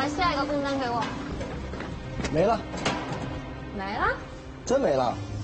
来下一个订单给我。 没了， 没了？ 真没了。